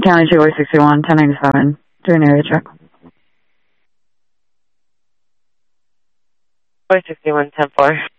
County 261, 1097. Do an area check. 461, 10-4.